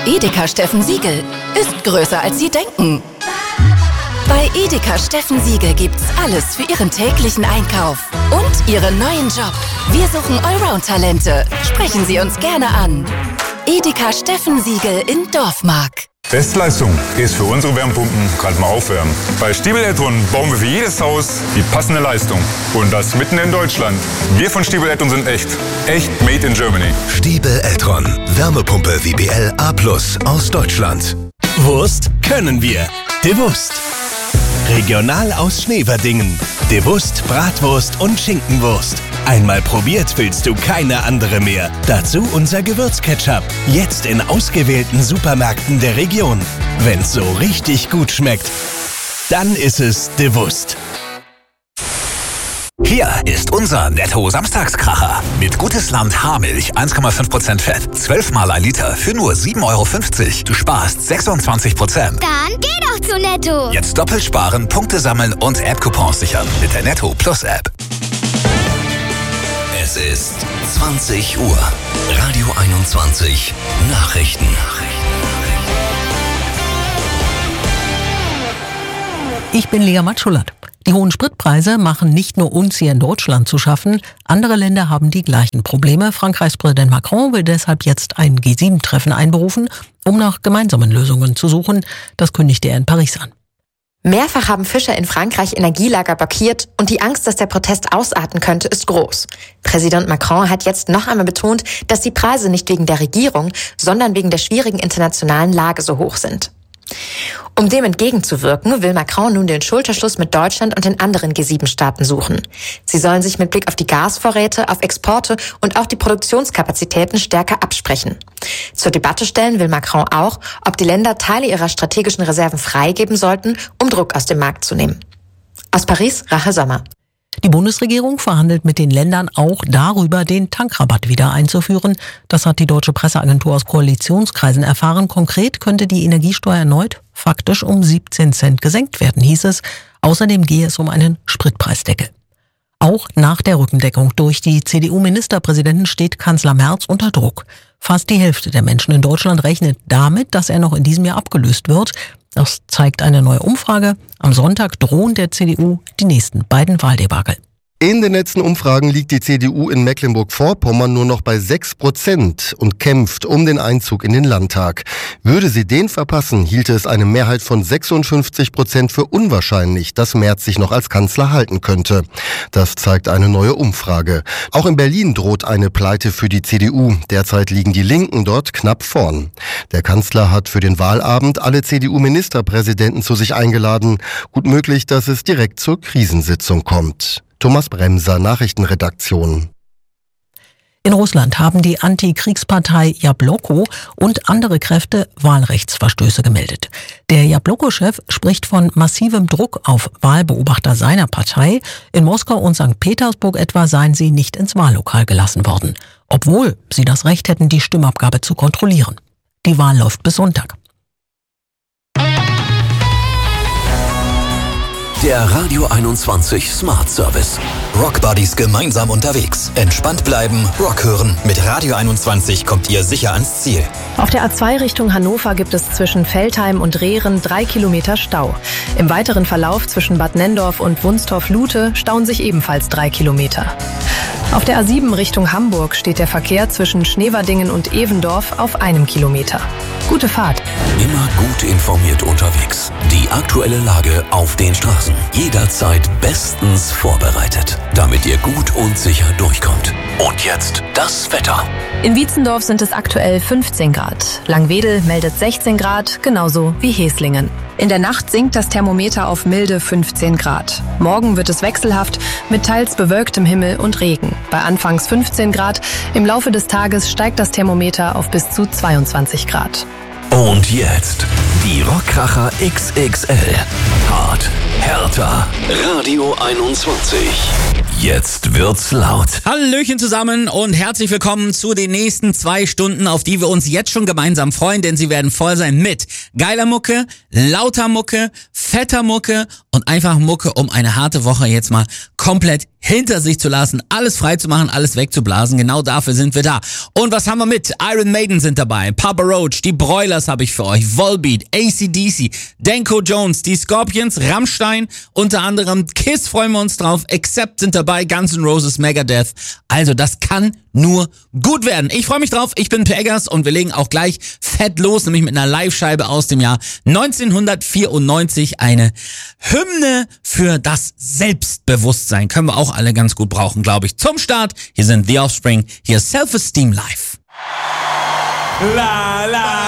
Edeka Steffen Siegel ist größer als Sie denken. Bei Edeka Steffen Siegel gibt's alles für Ihren täglichen Einkauf und Ihren neuen Job. Wir suchen Allround-Talente. Sprechen Sie uns gerne an. Edeka Steffen Siegel in Dorfmark. Bestleistung ist für unsere Wärmepumpen gerade mal aufwärmen. Bei Stiebel Eltron bauen wir für jedes Haus die passende Leistung. Und das mitten in Deutschland. Wir von Stiebel Eltron sind echt. Echt made in Germany. Stiebel Eltron. Wärmepumpe WBL A+ aus Deutschland. Wurst können wir. De Wurst. Regional aus Schneverdingen. De Wurst, Bratwurst und Schinkenwurst. Einmal probiert, willst du keine andere mehr. Dazu unser Gewürzketchup. Jetzt in ausgewählten Supermärkten der Region. Wenn's so richtig gut schmeckt, dann ist es De Wurst. Hier ist unser Netto-Samstagskracher. Mit Gutes Land Haarmilch, 1,5% Fett, 12 mal 1 Liter für nur 7,50 €. Du sparst 26%. Dann geh doch zu Netto. Jetzt doppelt sparen, Punkte sammeln und App-Coupons sichern mit der Netto Plus App. Es ist 20 Uhr. Radio 21 Nachrichten. Ich bin Lea Matschulat. Die hohen Spritpreise machen nicht nur uns hier in Deutschland zu schaffen. Andere Länder haben die gleichen Probleme. Frankreichs Präsident Macron will deshalb jetzt ein G7-Treffen einberufen, um nach gemeinsamen Lösungen zu suchen. Das kündigte er in Paris an. Mehrfach haben Fischer in Frankreich Energielager blockiert und die Angst, dass der Protest ausarten könnte, ist groß. Präsident Macron hat jetzt noch einmal betont, dass die Preise nicht wegen der Regierung, sondern wegen der schwierigen internationalen Lage so hoch sind. Um dem entgegenzuwirken, will Macron nun den Schulterschluss mit Deutschland und den anderen G7-Staaten suchen. Sie sollen sich mit Blick auf die Gasvorräte, auf Exporte und auch die Produktionskapazitäten stärker absprechen. Zur Debatte stellen will Macron auch, ob die Länder Teile ihrer strategischen Reserven freigeben sollten, um Druck aus dem Markt zu nehmen. Aus Paris, Rahel Sommer. Die Bundesregierung verhandelt mit den Ländern auch darüber, den Tankrabatt wieder einzuführen. Das hat die deutsche Presseagentur aus Koalitionskreisen erfahren. Konkret könnte die Energiesteuer erneut faktisch um 17 Cent gesenkt werden, hieß es. Außerdem gehe es um einen Spritpreisdeckel. Auch nach der Rückendeckung durch die CDU-Ministerpräsidenten steht Kanzler Merz unter Druck. Fast die Hälfte der Menschen in Deutschland rechnet damit, dass er noch in diesem Jahr abgelöst wird. Das zeigt eine neue Umfrage. Am Sonntag drohen der CDU die nächsten beiden Wahldebakel. In den letzten Umfragen liegt die CDU in Mecklenburg-Vorpommern nur noch bei 6% und kämpft um den Einzug in den Landtag. Würde sie den verpassen, hielte es eine Mehrheit von 56% für unwahrscheinlich, dass Merz sich noch als Kanzler halten könnte. Das zeigt eine neue Umfrage. Auch in Berlin droht eine Pleite für die CDU. Derzeit liegen die Linken dort knapp vorn. Der Kanzler hat für den Wahlabend alle CDU-Ministerpräsidenten zu sich eingeladen. Gut möglich, dass es direkt zur Krisensitzung kommt. Thomas Bremser, Nachrichtenredaktion. In Russland haben die Antikriegspartei Jabloko und andere Kräfte Wahlrechtsverstöße gemeldet. Der Jabloko-Chef spricht von massivem Druck auf Wahlbeobachter seiner Partei. In Moskau und St. Petersburg etwa seien sie nicht ins Wahllokal gelassen worden, obwohl sie das Recht hätten, die Stimmabgabe zu kontrollieren. Die Wahl läuft bis Sonntag. Der Radio 21 Smart Service. Rock Buddies gemeinsam unterwegs. Entspannt bleiben, Rock hören. Mit Radio 21 kommt ihr sicher ans Ziel. Auf der A2 Richtung Hannover gibt es zwischen Veltheim und Rehren 3 Kilometer Stau. Im weiteren Verlauf zwischen Bad Nenndorf und Wunstorf-Lute stauen sich ebenfalls 3 Kilometer. Auf der A7 Richtung Hamburg steht der Verkehr zwischen Schneverdingen und Evendorf auf 1 Kilometer. Gute Fahrt. Immer gut informiert unterwegs. Die aktuelle Lage auf den Straßen. Jederzeit bestens vorbereitet, damit ihr gut und sicher durchkommt. Und jetzt das Wetter. In Wietzendorf sind es aktuell 15 Grad. Langwedel meldet 16 Grad, genauso wie Heslingen. In der Nacht sinkt das Thermometer auf milde 15 Grad. Morgen wird es wechselhaft mit teils bewölktem Himmel und Regen. Bei anfangs 15 Grad, im Laufe des Tages steigt das Thermometer auf bis zu 22 Grad. Und jetzt die Rockkracher XXL. Hart, härter. Radio 21. Jetzt wird's laut. Hallöchen zusammen und herzlich willkommen zu den nächsten 2 Stunden, auf die wir uns jetzt schon gemeinsam freuen, denn sie werden voll sein mit geiler Mucke, lauter Mucke, fetter Mucke und einfach Mucke, um eine harte Woche jetzt mal komplett hinter sich zu lassen, alles frei zu machen, alles wegzublasen. Genau dafür sind wir da. Und was haben wir mit? Iron Maiden sind dabei, Papa Roach, die Broilers habe ich für euch, Volbeat, AC/DC, Danko Jones, die Scorpions, Rammstein, unter anderem Kiss freuen wir uns drauf, Accept sind dabei, Guns N' Roses, Megadeth. Also das kann nur gut werden. Ich freue mich drauf, ich bin Pegas und wir legen auch gleich fett los, nämlich mit einer Live-Scheibe aus dem Jahr 1994, eine Hymne für das Selbstbewusstsein. Können wir auch alle ganz gut brauchen, glaube ich. Zum Start, hier sind The Offspring, hier Self-Esteem Live. La la